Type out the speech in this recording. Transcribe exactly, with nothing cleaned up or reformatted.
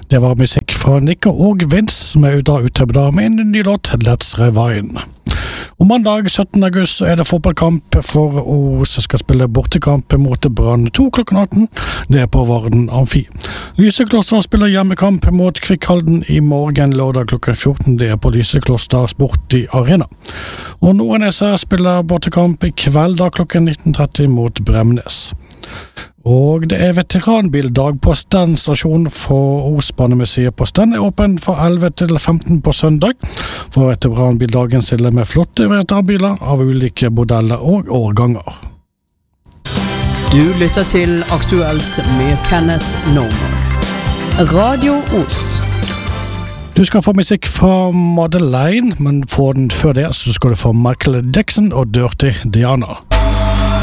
Det var musikk fra Nick og Vince som er ute ute med en ny låt, Let's Rewind. Og mandag syttende august er det fotballkamp for Os som skal spille bortekamp mot Brann to klokken atten. Det er på Varden Amfi. Lysekloster spiller hjemmekamp mot Kvikkhalden i morgen lørdag klokken fjorten. Det er på Lysekloster Sport i Arena. Og Nordneset spiller bortekamp i kveld da klokken nitten tretti mot Bremnes. Og det er veteranbildag på Sten stasjon for Osbanemuseet på Sten er åpen fra elleve til femten på søndag. For veteranbildagen stiller med flotte veteranbiler av ulike modeller og årganger. Du lytter til Aktuelt med Kenneth Norman. Radio Os. Du skal få musikk fra Madeleine, men få den før det så skal du få Michael Jackson og Dirty Diana.